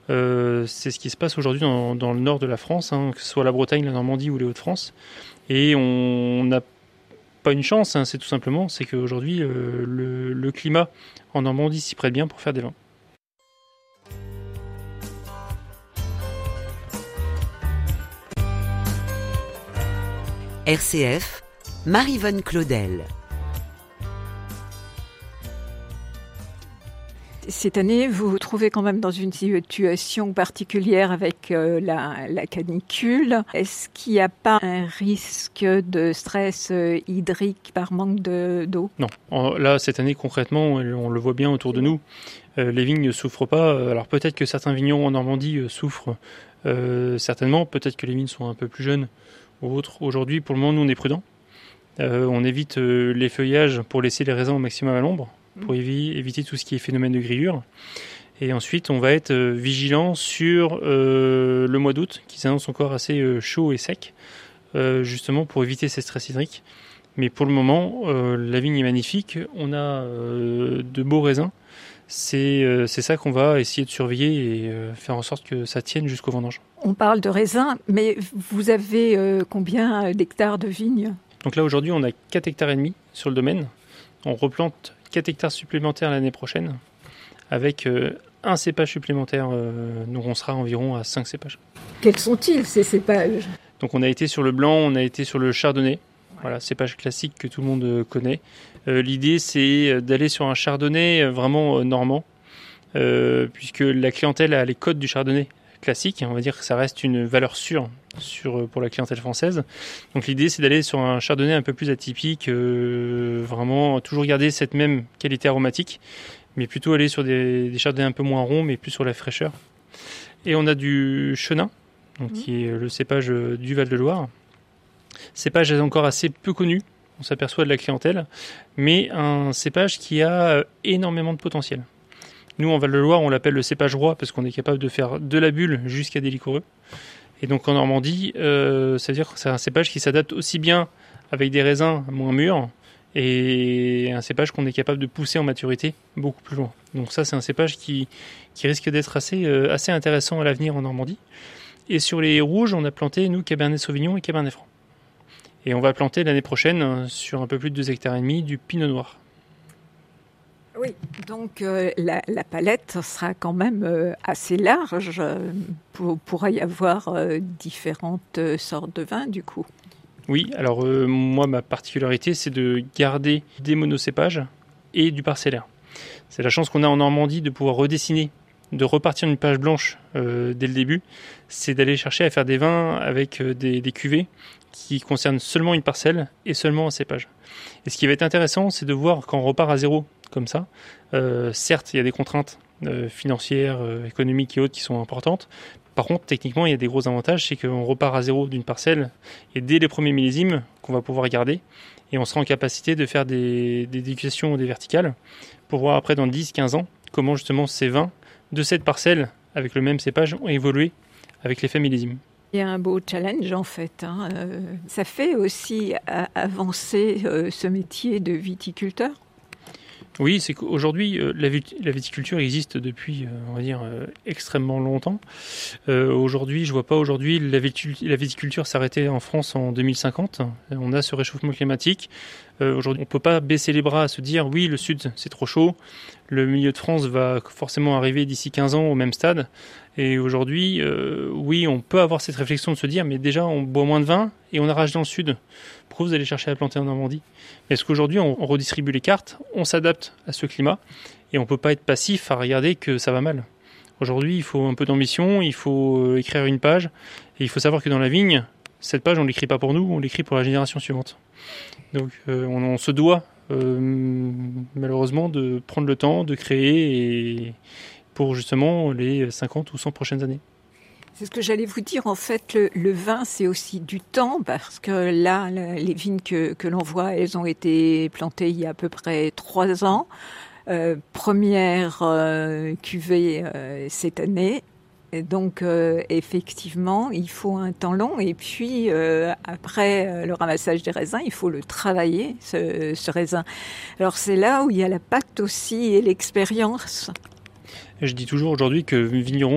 C'est ce qui se passe aujourd'hui dans le nord de la France, que ce soit la Bretagne, la Normandie ou les Hauts-de-France. Et on n'a pas une chance, c'est tout simplement, c'est qu'aujourd'hui, le climat en Normandie s'y prête bien pour faire des vins. RCF, Marie-Vonne Claudel. Cette année, vous vous trouvez quand même dans une situation particulière avec la canicule. Est-ce qu'il n'y a pas un risque de stress hydrique par manque d'eau ? Non. Là, cette année, concrètement, on le voit bien autour de nous. Les vignes ne souffrent pas. Alors peut-être que certains vignerons en Normandie souffrent, certainement. Peut-être que les vignes sont un peu plus jeunes ou autres. Aujourd'hui, pour le moment, nous, on est prudents. On évite les feuillages pour laisser les raisins au maximum à l'ombre, pour éviter tout ce qui est phénomène de grillure. Et ensuite, on va être vigilant sur le mois d'août, qui s'annonce encore assez chaud et sec, justement pour éviter ces stress hydriques. Mais pour le moment, la vigne est magnifique. On a de beaux raisins. C'est ça qu'on va essayer de surveiller et faire en sorte que ça tienne jusqu'au vendange. On parle de raisins, mais vous avez combien d'hectares de vignes ? Donc là, aujourd'hui, on a 4 hectares et demi sur le domaine. On replante 4 hectares supplémentaires l'année prochaine, avec un cépage supplémentaire. Donc on sera environ à 5 cépages. Quels sont-ils, ces cépages ? Donc on a été sur le blanc, on a été sur le chardonnay. Voilà, cépage classique que tout le monde connaît. L'idée, c'est d'aller sur un chardonnay vraiment normand, puisque la clientèle a les codes du chardonnay classique. On va dire que ça reste une valeur sûre pour la clientèle française. Donc l'idée, c'est d'aller sur un chardonnay un peu plus atypique, vraiment toujours garder cette même qualité aromatique, mais plutôt aller sur des chardonnays un peu moins ronds, mais plus sur la fraîcheur. Et on a du chenin, donc qui est le cépage du Val-de-Loire. Cépage encore assez peu connu, on s'aperçoit de la clientèle, mais un cépage qui a énormément de potentiel. Nous, en Val-de-Loire, on l'appelle le cépage roi parce qu'on est capable de faire de la bulle jusqu'à des liquoreux. Et donc en Normandie, ça veut dire que c'est un cépage qui s'adapte aussi bien avec des raisins moins mûrs et un cépage qu'on est capable de pousser en maturité beaucoup plus loin. Donc ça, c'est un cépage qui risque d'être assez intéressant à l'avenir en Normandie. Et sur les rouges, on a planté, nous, Cabernet Sauvignon et Cabernet Franc. Et on va planter l'année prochaine, sur un peu plus de 2,5 hectares, du Pinot Noir. Oui, donc la palette sera quand même assez large. Pourra y avoir différentes sortes de vins, du coup. Oui, alors moi, ma particularité, c'est de garder des monocépages et du parcellaire. C'est la chance qu'on a en Normandie de pouvoir redessiner, de repartir d'une page blanche dès le début. C'est d'aller chercher à faire des vins avec des cuvées qui concernent seulement une parcelle et seulement un cépage. Et ce qui va être intéressant, c'est de voir quand on repart à zéro, comme ça. Certes, il y a des contraintes financières, économiques et autres qui sont importantes. Par contre, techniquement, il y a des gros avantages, c'est qu'on repart à zéro d'une parcelle et dès les premiers millésimes qu'on va pouvoir garder, et on sera en capacité de faire des dégustations ou des verticales pour voir après dans 10-15 ans comment justement ces vins de cette parcelle avec le même cépage ont évolué avec l'effet millésime. Il y a un beau challenge en fait. Ça fait aussi avancer ce métier de viticulteur. Oui, c'est qu'aujourd'hui, la viticulture existe depuis, on va dire, extrêmement longtemps. Aujourd'hui, je ne vois pas aujourd'hui la viticulture s'arrêter en France en 2050. On a ce réchauffement climatique. Aujourd'hui, on ne peut pas baisser les bras à se dire, oui, le sud, c'est trop chaud. Le milieu de France va forcément arriver d'ici 15 ans au même stade. Et aujourd'hui, oui, on peut avoir cette réflexion de se dire, mais déjà, on boit moins de vin et on arrache dans le sud. Pourquoi vous allez chercher à planter en Normandie ? Est-ce qu'aujourd'hui, on redistribue les cartes, on s'adapte à ce climat et on ne peut pas être passif à regarder que ça va mal. Aujourd'hui, il faut un peu d'ambition, il faut écrire une page et il faut savoir que dans la vigne, cette page, on ne l'écrit pas pour nous, on l'écrit pour la génération suivante. Donc, on se doit malheureusement de prendre le temps de créer et pour justement les 50 ou 100 prochaines années. C'est ce que j'allais vous dire. En fait, le vin, c'est aussi du temps parce que là, les vignes que l'on voit, elles ont été plantées il y a à peu près 3 ans. Première cuvée cette année. Et donc, effectivement, il faut un temps long. Et puis, après le ramassage des raisins, il faut le travailler, ce raisin. Alors, c'est là où il y a la pâte aussi et l'expérience. Je dis toujours aujourd'hui que vigneron